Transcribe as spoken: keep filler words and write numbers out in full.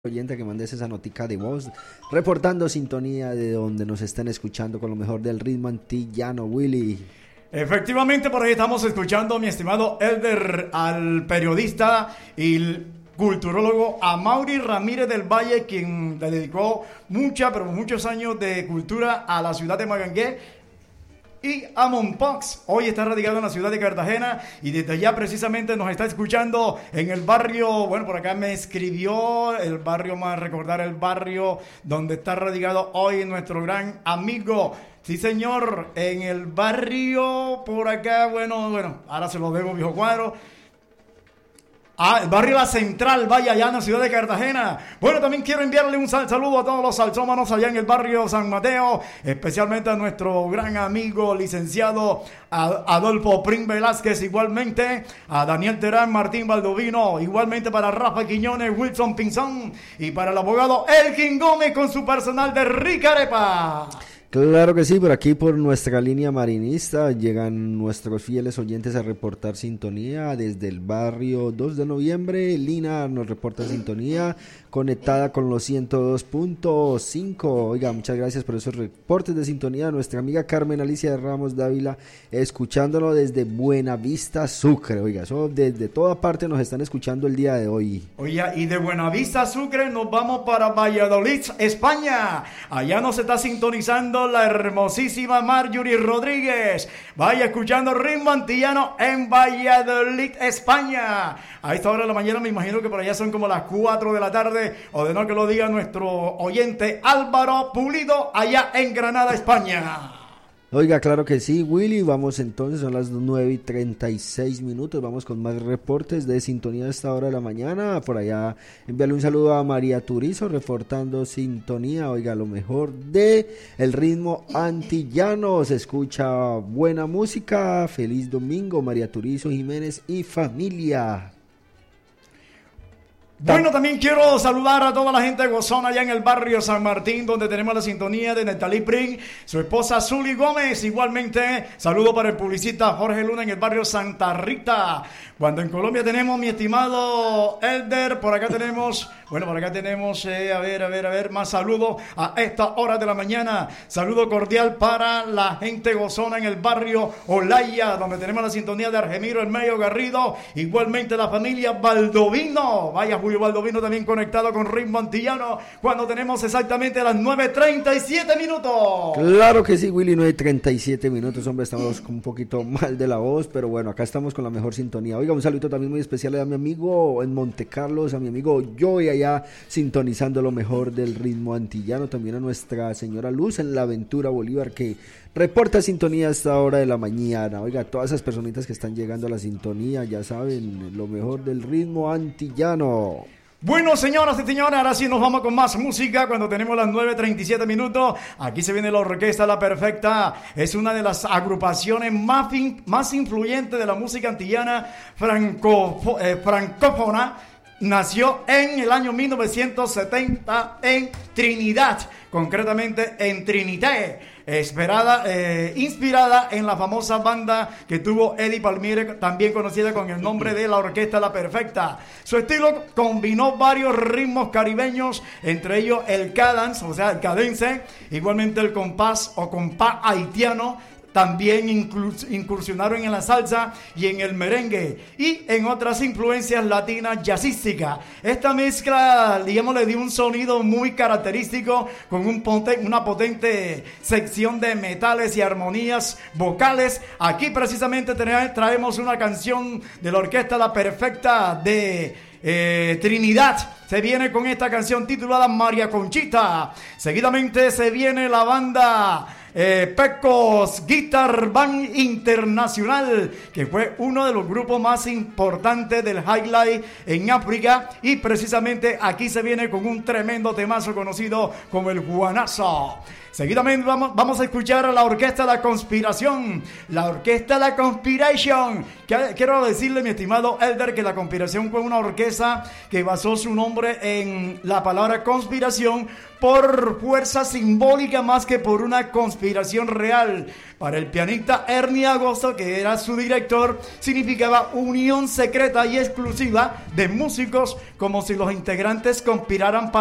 Oyente que mandes esa notica de voz reportando sintonía de donde nos están escuchando con lo mejor del ritmo antillano, Willy. Efectivamente, por ahí estamos escuchando, mi estimado Elder, al periodista y culturólogo Amaury Ramírez del Valle, quien le dedicó mucha, pero muchos años de cultura a la ciudad de Magangué y a Mompox. Hoy está radicado en la ciudad de Cartagena y desde allá precisamente nos está escuchando en el barrio, bueno, por acá me escribió el barrio, más recordar el barrio donde está radicado hoy nuestro gran amigo. Sí, señor, en el barrio por acá, bueno, bueno, ahora se lo debo, viejo cuadro. Ah, el barrio La Central, vaya, allá en la ciudad de Cartagena. Bueno, también quiero enviarle un sal saludo a todos los salsómanos allá en el barrio San Mateo, especialmente a nuestro gran amigo licenciado Adolfo Prim Velázquez, igualmente a Daniel Terán, Martín Baldovino, igualmente para Rafa Quiñones, Wilson Pinzón y para el abogado Elkin Gómez con su personal de Ricarepa. Claro que sí, por aquí por nuestra línea marinista llegan nuestros fieles oyentes a reportar sintonía desde el barrio dos de noviembre. Lina nos reporta sintonía conectada con los ciento dos punto cinco. Oiga, muchas gracias por esos reportes de sintonía. Nuestra amiga Carmen Alicia de Ramos Dávila escuchándolo desde Buenavista, Sucre. Oiga, eso desde toda parte nos están escuchando el día de hoy. Oiga, y de Buenavista, Sucre nos vamos para Valladolid, España. Allá nos está sintonizando la hermosísima Marjorie Rodríguez. Vaya escuchando ritmo antillano en Valladolid, España. A esta hora de la mañana me imagino que por allá son como las cuatro de la tarde, o de no que lo diga nuestro oyente Álvaro Pulido allá en Granada, España. Oiga, claro que sí, Willy. Vamos entonces, son las nueve y treinta y seis minutos. Vamos con más reportes de sintonía a esta hora de la mañana. Por allá, enviarle un saludo a María Turizo, reportando sintonía. Oiga, lo mejor de el ritmo antillano. Se escucha buena música. Feliz domingo, María Turizo Jiménez y familia. Bueno, también quiero saludar a toda la gente gozona allá en el barrio San Martín, donde tenemos la sintonía de Netalí Pring, su esposa Zuli Gómez. Igualmente, saludo para el publicista Jorge Luna en el barrio Santa Rita. Cuando en Colombia tenemos, mi estimado Elder, por acá tenemos, bueno, por acá tenemos, eh, a ver, a ver, a ver, más saludos a esta hora de la mañana. Saludo cordial para la gente gozona en el barrio Olaya, donde tenemos la sintonía de Argemiro El Medio Garrido. Igualmente la familia Baldovino. Vaya, Julio Baldovino también conectado con ritmo antillano cuando tenemos exactamente las nueve treinta y siete minutos. Claro que sí, Willy, nueve treinta y siete minutos, hombre, estamos con un poquito mal de la voz, pero bueno, acá estamos con la mejor sintonía. Oiga, un saludo también muy especial a mi amigo en Monte Carlos, a mi amigo Joey allá sintonizando lo mejor del ritmo antillano, también a nuestra señora Luz en La Aventura Bolívar que reporta sintonía a esta hora de la mañana. Oiga, todas esas personitas que están llegando a la sintonía, ya saben, lo mejor del ritmo antillano. Bueno, señoras y señores, ahora sí nos vamos con más música cuando tenemos las nueve treinta y siete minutos. Aquí se viene la Orquesta La Perfecta. Es una de las agrupaciones más, in, más influyentes de la música antillana franco, eh, francófona. Nació en el año mil novecientos setenta en Trinidad, concretamente en Trinité, esperada, eh, inspirada en la famosa banda que tuvo Eddie Palmieri, también conocida con el nombre de la Orquesta La Perfecta. Su estilo combinó varios ritmos caribeños, entre ellos el cadence, o sea, el cadence, igualmente el compás o compás haitiano. También incursionaron en la salsa y en el merengue y en otras influencias latinas jazzísticas. Esta mezcla, digamos, le dio un sonido muy característico con un poten- una potente sección de metales y armonías vocales. Aquí precisamente tra- traemos una canción de la Orquesta La Perfecta de eh, Trinidad. Se viene con esta canción titulada María Conchita. Seguidamente se viene la banda Eh, Pecos Guitar Band Internacional, que fue uno de los grupos más importantes del highlight en África, y precisamente aquí se viene con un tremendo temazo conocido como el guanazo. Seguidamente vamos, vamos a escuchar a la Orquesta La Conspiración, la Orquesta La Conspiration. Quiero decirle, mi estimado Elder, que La Conspiración fue una orquesta que basó su nombre en la palabra conspiración por fuerza simbólica más que por una conspiración conspiración real. Para el pianista Ernie Agosto, que era su director, significaba unión secreta y exclusiva de músicos, como si los integrantes conspiraran para